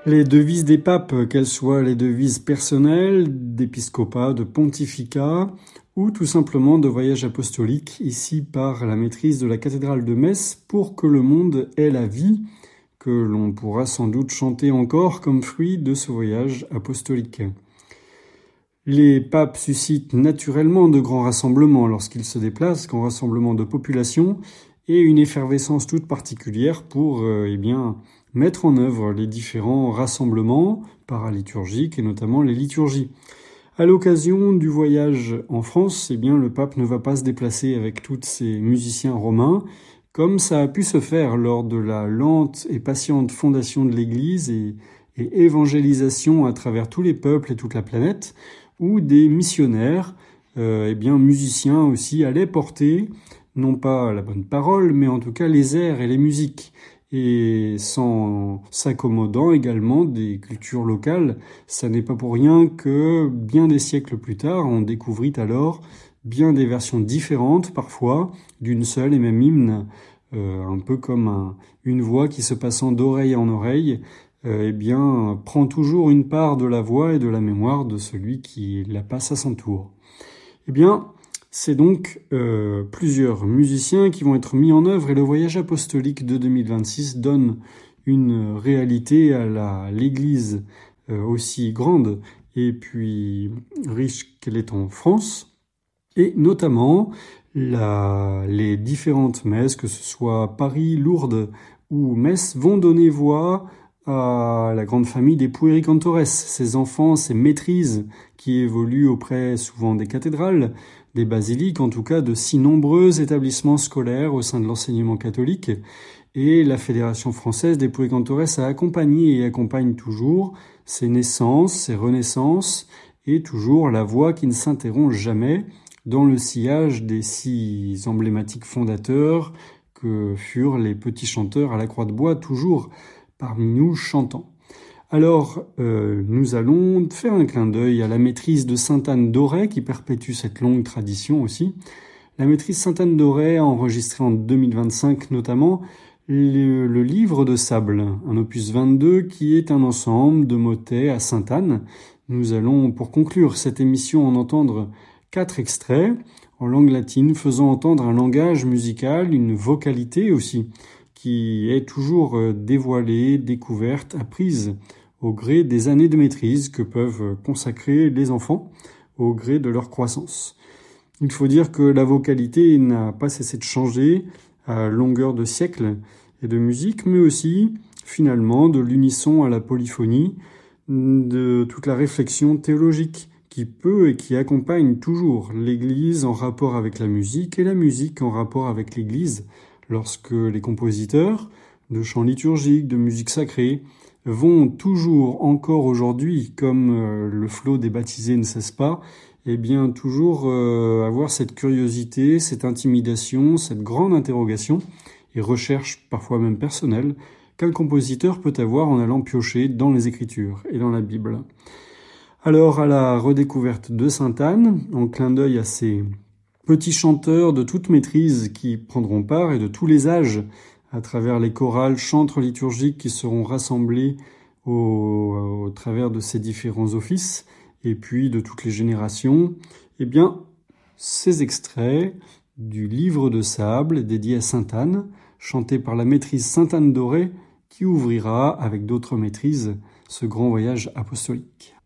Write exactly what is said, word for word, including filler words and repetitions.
Les devises des papes, qu'elles soient les devises personnelles, d'épiscopat, de pontificat, ou tout simplement de voyage apostolique, ici par la maîtrise de la cathédrale de Metz, pour que le monde ait la vie, que l'on pourra sans doute chanter encore comme fruit de ce voyage apostolique. Les papes suscitent naturellement de grands rassemblements lorsqu'ils se déplacent, grands rassemblements de population, et une effervescence toute particulière pour euh, eh bien, mettre en œuvre les différents rassemblements paraliturgiques et notamment les liturgies. À l'occasion du voyage en France, eh bien, le pape ne va pas se déplacer avec tous ces musiciens romains, comme ça a pu se faire lors de la lente et patiente fondation de l'Église et, et évangélisation à travers tous les peuples et toute la planète, où des missionnaires, euh, eh bien, musiciens aussi, allaient porter non pas la bonne parole, mais en tout cas les airs et les musiques, et sans s'accommodant également des cultures locales. Ça n'est pas pour rien que bien des siècles plus tard, on découvrit alors bien des versions différentes parfois d'une seule et même hymne, euh, un peu comme un, une voix qui se passant d'oreille en oreille, euh, eh bien prend toujours une part de la voix et de la mémoire de celui qui la passe à son tour. Eh bien, c'est donc euh, plusieurs musiciens qui vont être mis en œuvre et le voyage apostolique de deux mille vingt-six donne une réalité à la, l'Église euh, aussi grande et puis riche qu'elle est en France, et notamment la, les différentes messes, que ce soit Paris, Lourdes ou Metz, vont donner voix à la grande famille des puéricantores, ces enfants, ces maîtrises qui évoluent auprès souvent des cathédrales, des basiliques, en tout cas de si nombreux établissements scolaires au sein de l'enseignement catholique. Et la Fédération française des puéricantores a accompagné et accompagne toujours ces naissances, ces renaissances, et toujours la voix qui ne s'interrompt jamais dans le sillage des six emblématiques fondateurs que furent les petits chanteurs à la croix de bois, toujours parmi nous chantant. Alors, euh, nous allons faire un clin d'œil à la maîtrise de Sainte-Anne d'Auray, qui perpétue cette longue tradition aussi. La maîtrise Sainte-Anne d'Auray a enregistré en deux mille vingt-cinq notamment le, le livre de sable, un opus vingt-deux qui est un ensemble de motets à Sainte-Anne. Nous allons, pour conclure cette émission, en entendre quatre extraits en langue latine, faisant entendre un langage musical, une vocalité aussi, qui est toujours dévoilée, découverte, apprise au gré des années de maîtrise que peuvent consacrer les enfants au gré de leur croissance. Il faut dire que la vocalité n'a pas cessé de changer à longueur de siècles et de musique, mais aussi, finalement, de l'unisson à la polyphonie, de toute la réflexion théologique qui peut et qui accompagne toujours l'Église en rapport avec la musique et la musique en rapport avec l'Église, lorsque les compositeurs de chants liturgiques, de musique sacrée, vont toujours, encore aujourd'hui, comme euh, le flot des baptisés ne cesse pas, eh bien toujours euh, avoir cette curiosité, cette intimidation, cette grande interrogation et recherche parfois même personnelle qu'un compositeur peut avoir en allant piocher dans les Écritures et dans la Bible. Alors, à la redécouverte de Sainte-Anne, en clin d'œil à ces petits chanteurs de toute maîtrise qui prendront part et de tous les âges à travers les chorales, chantres liturgiques qui seront rassemblés au, au travers de ces différents offices et puis de toutes les générations, eh bien, ces extraits du livre de sable dédié à Sainte-Anne, chanté par la maîtrise Sainte-Anne d'Auray, qui ouvrira avec d'autres maîtrises ce grand voyage apostolique.